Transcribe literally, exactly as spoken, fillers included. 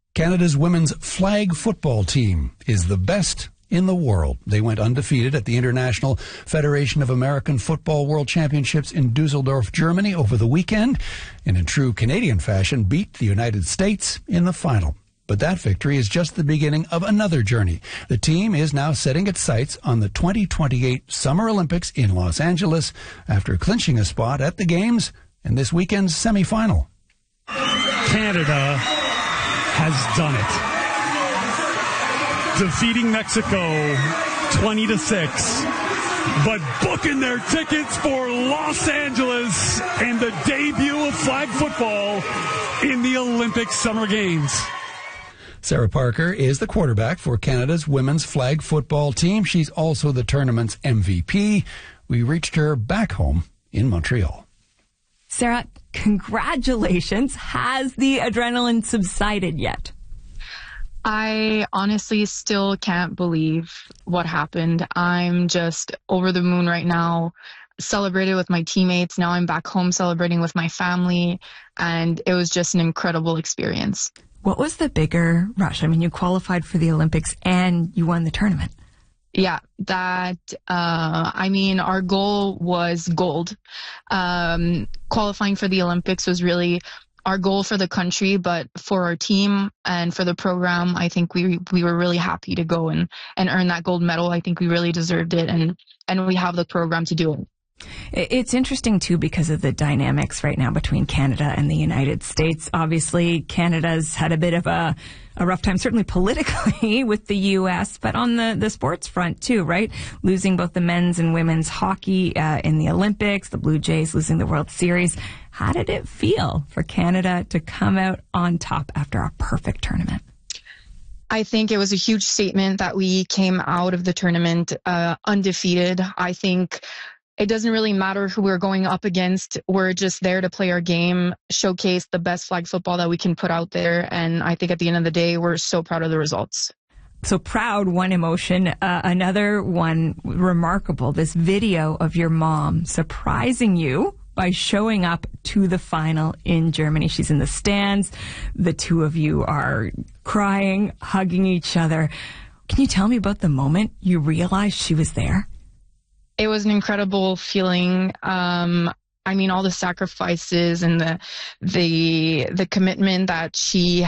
Canada's women's flag football team is the best in the world. They went undefeated at the International Federation of American Football World Championships in Dusseldorf, Germany over the weekend, and in true Canadian fashion beat the United States in the final. But that victory is just the beginning of another journey. The team is now setting its sights on the twenty twenty-eight Summer Olympics in Los Angeles after clinching a spot at the Games in this weekend's semifinal. Canada has done it. Defeating Mexico twenty to six, but booking their tickets for Los Angeles and the debut of flag football in the Olympic Summer Games. Sarah Parker is the quarterback for Canada's women's flag football team. She's also the tournament's M V P. We reached her back home in Montreal. Sarah, congratulations. Has the adrenaline subsided yet? I honestly still can't believe what happened. I'm just over the moon right now. Celebrated with my teammates. Now I'm back home celebrating with my family, and it was just an incredible experience. What was the bigger rush? I mean, you qualified for the Olympics and you won the tournament. Yeah, that, uh, I mean, our goal was gold. Um, qualifying for the Olympics was really our goal for the country, but for our team and for the program, I think we we were really happy to go and, and earn that gold medal. I think we really deserved it, and, and we have the program to do it. It's interesting, too, because of the dynamics right now between Canada and the United States. Obviously, Canada's had a bit of a, a rough time, certainly politically, with the U S, but on the, the sports front, too, right? Losing both the men's and women's hockey uh, in the Olympics, the Blue Jays losing the World Series. How did it feel for Canada to come out on top after a perfect tournament? I think it was a huge statement that we came out of the tournament uh, undefeated. I think it doesn't really matter who we're going up against. We're just there to play our game, showcase the best flag football that we can put out there. And I think at the end of the day, we're so proud of the results. So proud, one emotion. Uh, another one remarkable, this video of your mom surprising you by showing up to the final in Germany. She's in the stands. The two of you are crying, hugging each other. Can you tell me about the moment you realized she was there? It was an incredible feeling. Um, I mean, all the sacrifices and the the the commitment that she